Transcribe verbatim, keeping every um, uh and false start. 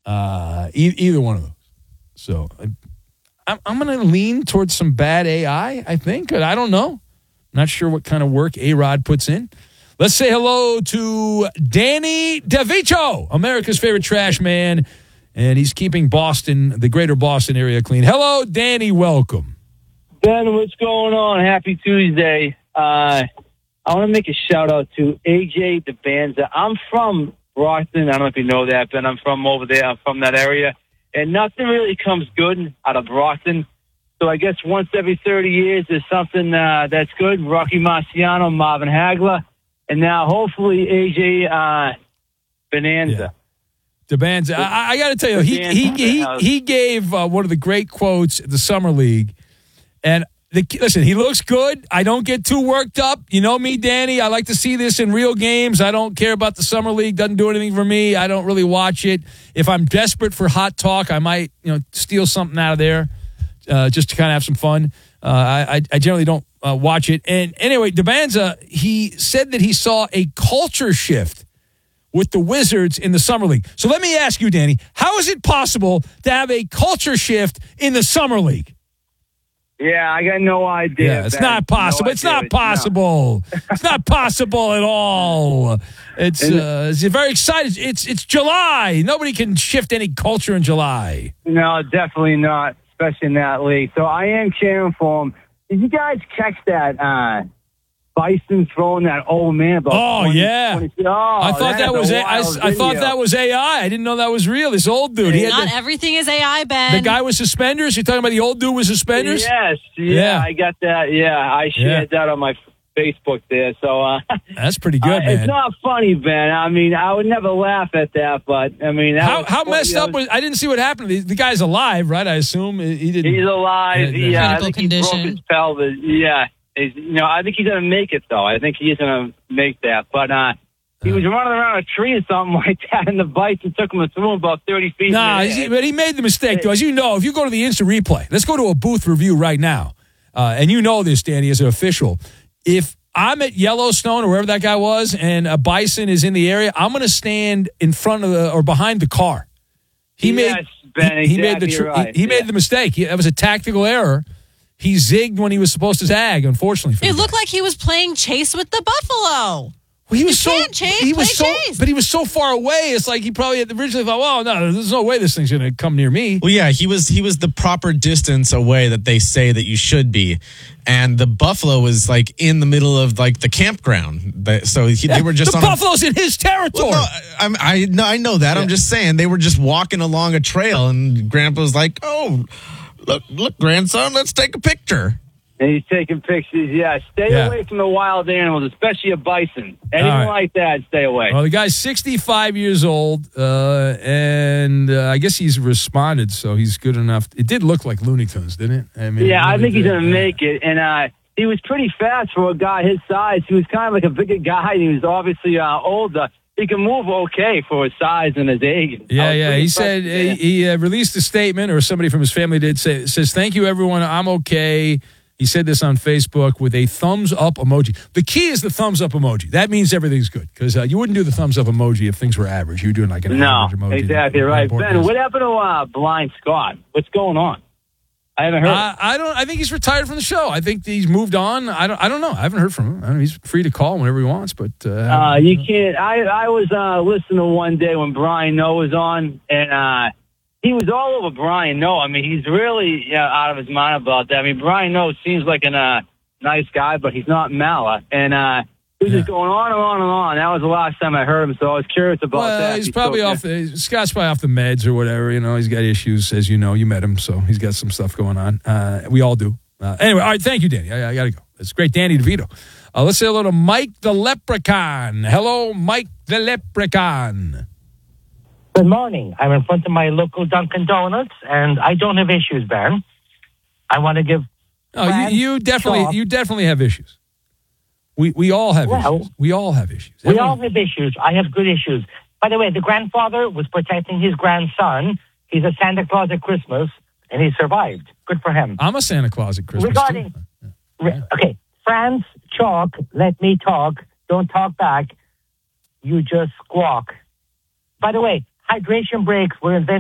Uh, e- either one of those. So I'm, I'm going to lean towards some bad A I, I think. I don't know. Not sure what kind of work A-Rod puts in. Let's say hello to Danny DeVito, America's favorite trash man, and he's keeping Boston, the greater Boston area, clean. Hello, Danny. Welcome. Ben, what's going on? Happy Tuesday. Uh, I want to make a shout-out to A J DeBanza. I'm from Brockton. I don't know if you know that, Ben. I'm from over there. I'm from that area. And nothing really comes good out of Brockton. So I guess once every thirty years, there's something uh, that's good. Rocky Marciano, Marvin Hagler. And now, hopefully, A J uh, Bonanza. Yeah. DeBanza. I, I got to tell you, he he he, he gave uh, one of the great quotes at the Summer League. And the, listen, he looks good. I don't get too worked up. You know me, Danny. I like to see this in real games. I don't care about the Summer League. Doesn't do anything for me. I don't really watch it. If I'm desperate for hot talk, I might you know steal something out of there uh, just to kind of have some fun. Uh, I, I generally don't uh, watch it. And anyway, DeBanza, he said that he saw a culture shift with the Wizards in the Summer League. So let me ask you, Danny, how is it possible to have a culture shift in the Summer League? Yeah, I got no idea. Yeah, it's Ben. not possible. No it's idea. not possible. No. It's not possible at all. It's uh, it's very exciting. It's it's July. Nobody can shift any culture in July. No, definitely not, especially in that league. So I am cheering for him. Did you guys catch that? Uh, Bison throwing that old man about Oh, twenty, yeah. twenty, oh, I thought that was a, I, I thought that was A I. I didn't know that was real. This old dude. He had Not the, everything is A I, Ben. the guy with suspenders. You're talking about the old dude with suspenders? Yes, yeah, Yeah. I got that. Yeah, I shared that on my Facebook there. So uh, That's pretty good, uh, man. It's not funny, Ben. I mean, I would never laugh at that, but I mean, that How was how funny. messed up was? I didn't see what happened. The, the guy's alive, right? I assume he didn't. He's alive. Yeah, Yeah, I Critical think condition. he broke his pelvis. Yeah. He's, you know, I think he's going to make it, though. I think he is going to make that. But uh, he was running around a tree or something like that, and the bison took him and threw him about thirty feet. Nah, in the he, air. but he made the mistake, though. As you know, if you go to the instant replay, let's go to a booth review right now. Uh, and you know this, Danny, as an official. If I'm at Yellowstone or wherever that guy was and a bison is in the area, I'm going to stand in front of the or behind the car. He Yes, made Ben, he, he made the exactly tr- right. he, he Yeah. made the mistake. He, that was a tactical error. He zigged when he was supposed to zag, unfortunately. For It the looked guy. like he was playing chase with the buffalo. Well, he was You so can't chase, he was so, play chase. but he was so far away. It's like he probably had originally thought, "Well, no, there's no way this thing's going to come near me." Well, yeah, he was he was the proper distance away that they say that you should be, and the buffalo was like in the middle of like the campground. But- So he, they were just the on. buffalo's in his territory. Well, no, I, I no, I know that. I'm just saying they were just walking along a trail, and Grandpa was like, "Oh, look, look, grandson, let's take a picture." And he's taking pictures. Yeah, stay Yeah. away from the wild animals, especially a bison. Anything right. like that, stay away. Well, the guy's sixty-five years old, uh, and uh, I guess he's responded, so he's good enough. It did look like Looney Tunes, didn't it? I mean, yeah, it I really think he's did. going to make it. And uh, he was pretty fast for a guy his size. He was kind of like a bigger guy. And he was obviously uh, older. He can move okay for his size and his age. Yeah, I was yeah. pretty He said impressed. he, he uh, released a statement, or somebody from his family did say says, "Thank you, everyone. I'm okay." He said this on Facebook with a thumbs up emoji. The key is the thumbs up emoji. That means everything's good because uh, you wouldn't do the thumbs up emoji if things were average. You're doing like an No, average emoji. exactly right. Ben, what happened to uh, Blind Scott? What's going on? I haven't heard. Uh, I don't. I think he's retired from the show. I think he's moved on. I don't. I don't know. I haven't heard from him. I don't know, he's free to call whenever he wants. But uh, Uh, you can't. I I was uh, listening one day when Brian Noe was on, and uh, he was all over Brian Noe. I mean, he's really uh, out of his mind about that. I mean, Brian Noe seems like a uh, nice guy, but he's not Mala. And uh, he was Yeah. just going on and on and on. That was the last time I heard him, so I was curious about well, that. he's probably still- off. The, Scott's probably off the meds or whatever. You know, he's got issues, as you know. You met him, so he's got some stuff going on. Uh, we all do. Uh, anyway, all right. Thank you, Danny. I, I got to go. It's great, Danny DeVito. Uh, let's say hello to Mike the Leprechaun. Hello, Mike the Leprechaun. Good morning. I'm in front of my local Dunkin' Donuts, and I don't have issues, Ben. I want to give. Oh, you, Fran you definitely, Shaw- you definitely have issues. We we all have Well, issues. We all have issues. We Everyone- all have issues. I have good issues. By the way, the grandfather was protecting his grandson. He's a Santa Claus at Christmas, and he survived. Good for him. I'm a Santa Claus at Christmas. Regarding- too. Re- Okay, Franz Chalk, let me talk. Don't talk back. You just squawk. By the way, hydration breaks were invented.